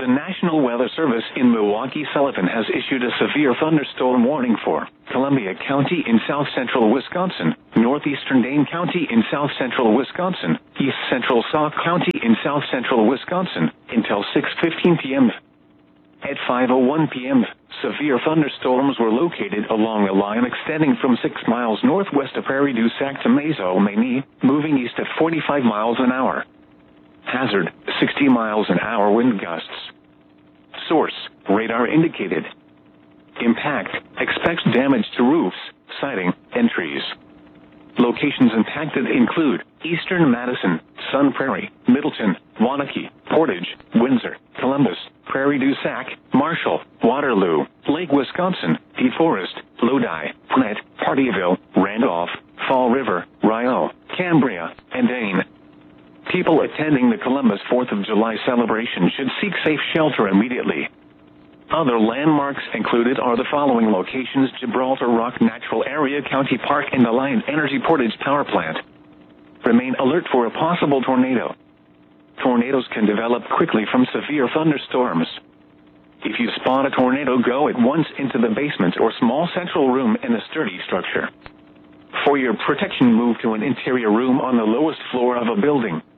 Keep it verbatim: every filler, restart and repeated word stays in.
The National Weather Service in Milwaukee-Sullivan has issued a severe thunderstorm warning for Columbia County in south-central Wisconsin, northeastern Dane County in south-central Wisconsin, east-central Sauk County in south-central Wisconsin, until six fifteen p.m. At five oh one p.m., severe thunderstorms were located along a line extending from six miles northwest of Prairie du Sac to Maisonneuve, moving east at forty-five miles an hour. Hazard, sixty miles an hour wind gusts. Source, radar indicated. Impact, expects damage to roofs, siding, and trees. Locations impacted include Eastern Madison, Sun Prairie, Middleton, Waunakee, Portage, Windsor, Columbus, Prairie du Sac, Marshall, Waterloo, Lake Wisconsin, DeForest, Lodi, Gwinnett, Partyville, Randolph, Fall River, Rio, Cambria, and Dane. People attending the Columbus fourth of July celebration should seek safe shelter immediately. Other landmarks included are the following locations: Gibraltar Rock Natural Area County Park and Alliant Energy Portage Power Plant. Remain alert for a possible tornado. Tornadoes can develop quickly from severe thunderstorms. If you spot a tornado, go at once into the basement or small central room in a sturdy structure. For your protection, move to an interior room on the lowest floor of a building.